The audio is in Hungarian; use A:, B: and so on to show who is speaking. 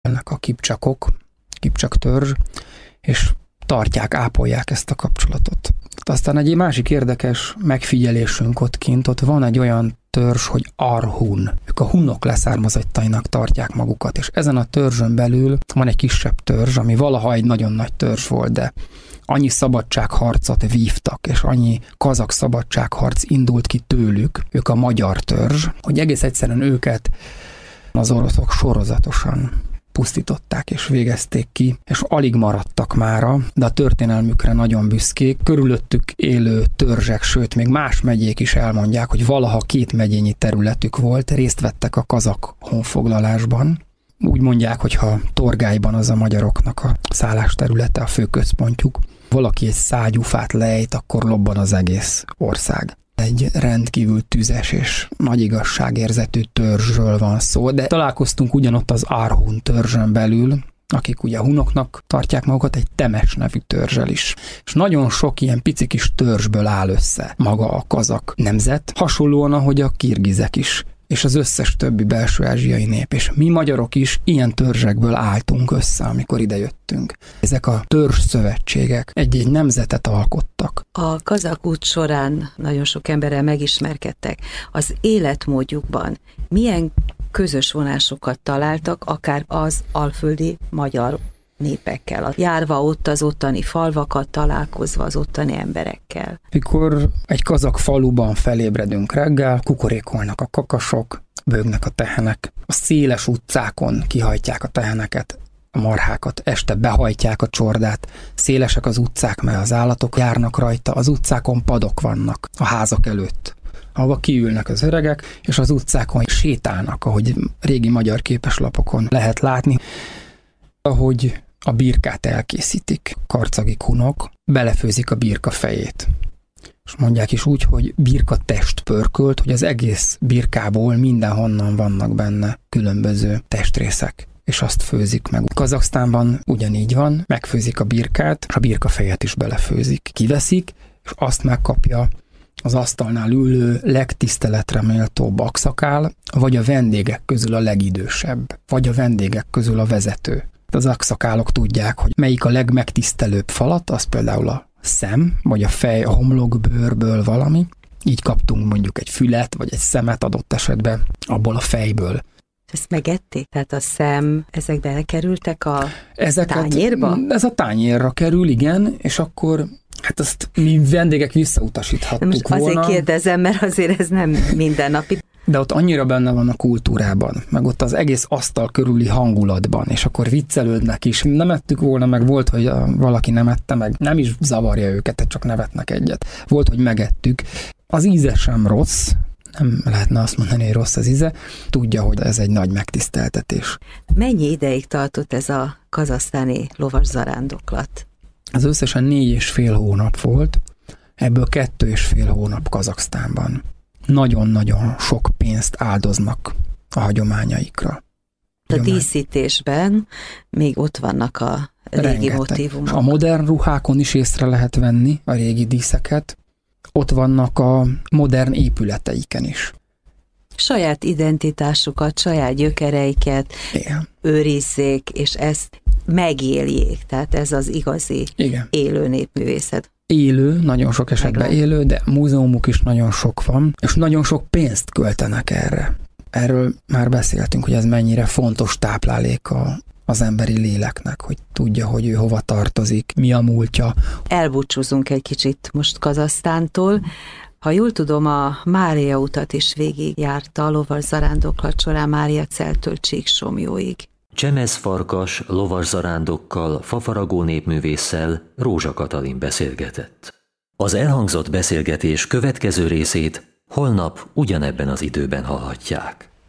A: ennek a Kipcsak törzs, és tartják, ápolják ezt a kapcsolatot. Aztán egy másik érdekes megfigyelésünk ott kint, ott van egy olyan törzs, hogy Arhun. Ők a hunok leszármazottainak tartják magukat, és ezen a törzsön belül van egy kisebb törzs, ami valaha egy nagyon nagy törzs volt, de annyi szabadságharcot vívtak, és annyi kazak szabadságharc indult ki tőlük, ők a magyar törzs, hogy egész egyszerűen őket az oroszok sorozatosan pusztították és végezték ki, és alig maradtak mára, de a történelmükre nagyon büszkék. Körülöttük élő törzsek, sőt, még más megyék is elmondják, hogy valaha 2 megyényi területük volt, részt vettek a kazak honfoglalásban. Úgy mondják, hogyha Torgályban az a magyaroknak a szállásterülete, a fő központjuk, valaki egy szágyúfát lejt, akkor lobban az egész ország. Egy rendkívül tüzes és nagy igazságérzetű törzsről van szó, de találkoztunk ugyanott az Arhun törzsön belül, akik ugye hunoknak tartják magukat, egy Temes nevű törzsel is. És nagyon sok ilyen pici kis törzsből áll össze maga a kazak nemzet, hasonlóan, ahogy a kirgizek is, és az összes többi belső-ázsiai nép. És mi magyarok is ilyen törzsekből álltunk össze, amikor idejöttünk. Ezek a törzsszövetségek egy-egy nemzetet alkottak.
B: A kazak út során nagyon sok emberrel megismerkedtek. Az életmódjukban milyen közös vonásokat találtak, akár az alföldi magyar népekkel, járva ott az ottani falvakat, találkozva az ottani emberekkel.
A: Mikor egy kazak faluban felébredünk reggel, kukorékolnak a kakasok, bőgnek a tehenek, a széles utcákon kihajtják a teheneket, a marhákat, este behajtják a csordát, szélesek az utcák, mert az állatok járnak rajta, az utcákon padok vannak a házak előtt, ahova kiülnek az öregek, és az utcákon sétálnak, ahogy régi magyar képeslapokon lehet látni, ahogy a birkát elkészítik, karcagi kunok, belefőzik a birka fejét. És mondják is úgy, hogy birka test pörkölt, hogy az egész birkából mindenhonnan vannak benne különböző testrészek, és azt főzik meg. Kazaksztánban ugyanígy van, megfőzik a birkát, és a birkafejet is belefőzik. Kiveszik, és azt megkapja az asztalnál ülő legtiszteletre méltóbb akszakál, vagy a vendégek közül a legidősebb, vagy a vendégek közül a vezető. Az akszakálok tudják, hogy melyik a legmegtisztelőbb falat, az például a szem, vagy a fej, a homlokbőrből valami. Így kaptunk mondjuk egy fület, vagy egy szemet adott esetben abból a fejből.
B: Ezt megették? Tehát a szem, ezek belekerültek a tányérba?
A: Ez a tányérra kerül, igen, és akkor hát azt mi vendégek visszautasíthattuk volna.
B: Azért kérdezem, mert azért ez nem mindennapi.
A: De ott annyira benne van a kultúrában, meg ott az egész asztal körüli hangulatban, és akkor viccelődnek is. Nem ettük volna, meg volt, hogy valaki nem ette, meg nem is zavarja őket, csak nevetnek egyet. Volt, hogy megettük. Az íze sem rossz, nem lehetne azt mondani, hogy rossz az íze. Tudja, hogy ez egy nagy megtiszteltetés.
B: Mennyi ideig tartott ez a kazahsztáni lovas zarándoklat?
A: Az összesen 4,5 hónap volt, ebből 2,5 hónap Kazaksztánban. Nagyon-nagyon sok pénzt áldoznak a hagyományaikra.
B: A díszítésben még ott vannak a régi motívumok.
A: A modern ruhákon is észre lehet venni a régi díszeket. Ott vannak a modern épületeiken is.
B: Saját identitásukat, saját gyökereiket őrizzék, és ezt megéljék. Tehát ez az igazi élő népművészet.
A: Élő, nagyon sok esetben élő, de múzeumuk is nagyon sok van, és nagyon sok pénzt költenek erre. Erről már beszéltünk, hogy ez mennyire fontos táplálék az emberi léleknek, hogy tudja, hogy ő hova tartozik, mi a múltja.
B: Elbúcsúzunk egy kicsit most Kazahsztántól. Ha jól tudom, a Mária utat is végigjárta a lovas zarándoklat során Máriaceltől Csíksomjóig.
C: Csemezfarkas lovas zarándokkal, fafaragó népművésszel Rózsa Katalin beszélgetett. Az elhangzott beszélgetés következő részét holnap ugyanebben az időben hallhatják.